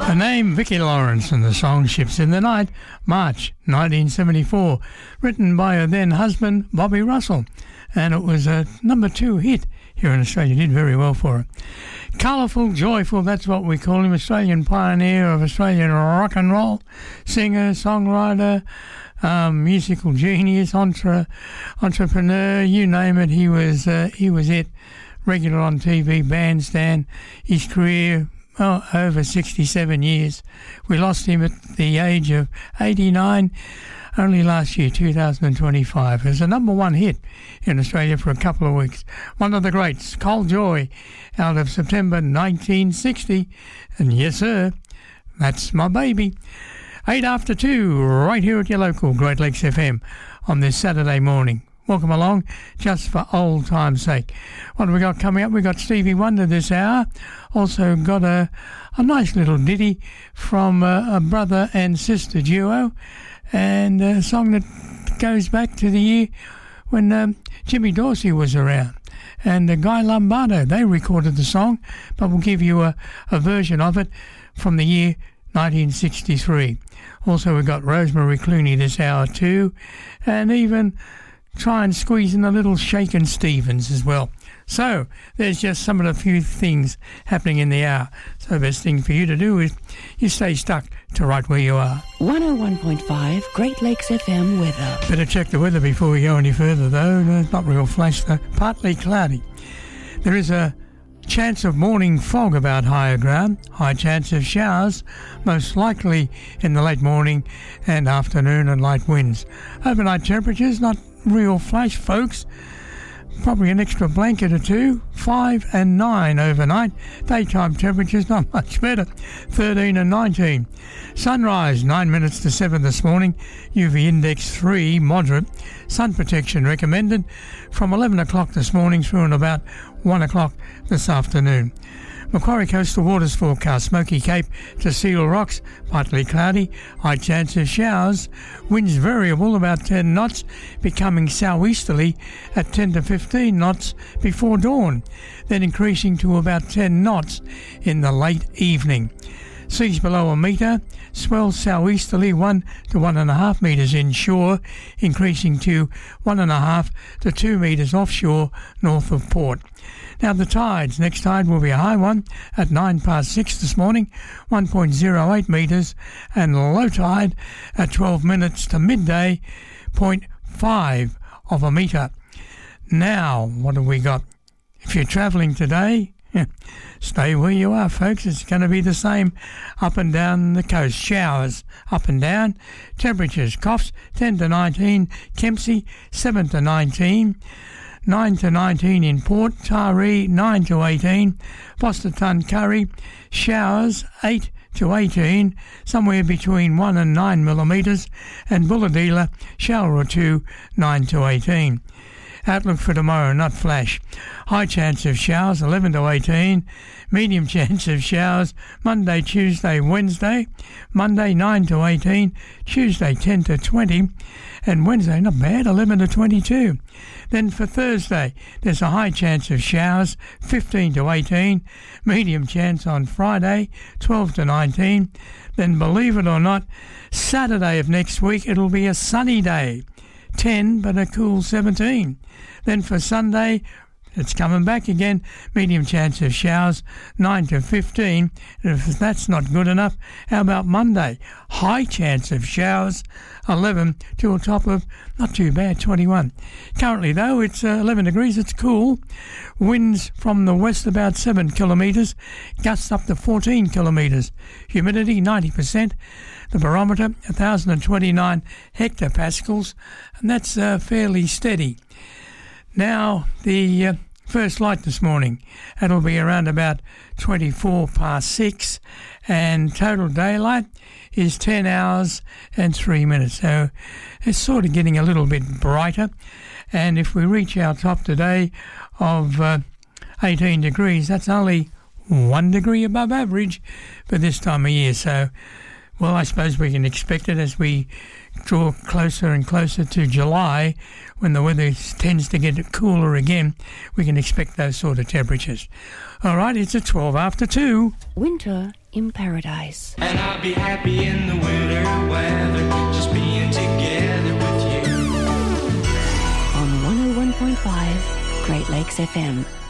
The name Vicki Lawrence and the song Ships in the Night, March 1974, written by her then husband Bobby Russell, and it was a number 2 hit here in Australia. Did very well for her. Colourful, joyful, that's what we call him, Australian pioneer of Australian rock and roll, singer, songwriter, musical genius, entrepreneur, you name it, he was it. Regular on TV, bandstand, his career, over 67 years. We lost him at the age of 89, only last year, 2025. It was a number 1 hit in Australia for a couple of weeks. One of the greats, Col Joy, out of September 1960. And yes, sir, that's my baby. 8 after 2, right here at your local Great Lakes FM on this Saturday morning. Welcome along, just for old time's sake. What have we got coming up? We've got Stevie Wonder this hour. Also got a nice little ditty from a brother and sister duo, and a song that goes back to the year when Jimmy Dorsey was around. And Guy Lombardo, they recorded the song, but we'll give you a version of it from the year 1963. Also, we've got Rosemary Clooney this hour too, and even try and squeeze in a little Shakin' Stevens as well. So there's just some of the few things happening in the hour. So the best thing for you to do is you stay stuck to right where you are. 101.5 Great Lakes FM weather. Better check the weather before we go any further though. It's not real flash though. Partly cloudy. There is a chance of morning fog about higher ground. High chance of showers, most likely in the late morning and afternoon, and light winds. Overnight temperatures, not real flash, folks. Probably an extra blanket or two. 5 and 9 overnight. Daytime temperatures not much better. 13 and 19. Sunrise 9 minutes to 7 this morning. UV index 3, moderate. Sun protection recommended from 11 o'clock this morning through and about 1 o'clock this afternoon. Macquarie Coastal Waters forecast, Smoky Cape to Seal Rocks, partly cloudy, high chance of showers, winds variable about 10 knots, becoming southeasterly at 10 to 15 knots before dawn, then increasing to about 10 knots in the late evening. Seas below a metre, swell southeasterly 1 to 1.5 metres inshore, increasing to 1.5 to 2 metres offshore north of port. Now the tides, next tide will be a high one at 6 this morning, 1.08 metres, and low tide at 12 minutes to midday, 0.5 of a metre. Now, what have we got? If you're travelling today, stay where you are, folks. It's going to be the same up and down the coast. Showers up and down. Temperatures, Coffs 10 to 19, Kempsey 7 to 19, 9 to 19 in Port, Taree 9 to 18, Foster Tuncurry, showers 8 to 18, somewhere between 1 and 9 millimetres, and Bulahdelah, shower or 2, 9 to 18. Outlook for tomorrow, not flash. High chance of showers, 11 to 18. Medium chance of showers, Monday, Tuesday, Wednesday. Monday, 9 to 18. Tuesday, 10 to 20. And Wednesday, not bad, 11 to 22. Then for Thursday, there's a high chance of showers, 15 to 18. Medium chance on Friday, 12 to 19. Then, believe it or not, Saturday of next week, it'll be a sunny day. 10, but a cool 17. Then for Sunday, it's coming back again. Medium chance of showers, 9 to 15. And if that's not good enough, how about Monday? High chance of showers, 11 to a top of, not too bad, 21. Currently, though, it's 11 degrees. It's cool. Winds from the west about 7 kilometres. Gusts up to 14 kilometres. Humidity, 90%. The barometer, 1,029 hectopascals. And that's fairly steady. Now, the first light this morning, it'll be around about 24 past 6, and total daylight is 10 hours and 3 minutes. So it's sort of getting a little bit brighter. And if we reach our top today of 18 degrees, that's only 1 degree above average for this time of year. So, well, I suppose we can expect it as we draw closer and closer to July, when the weather tends to get cooler again, we can expect those sort of temperatures. All right, it's at 12 after 2. Winter in Paradise. And I'll be happy in the winter weather, just being together with you. On 101.5 Great Lakes FM.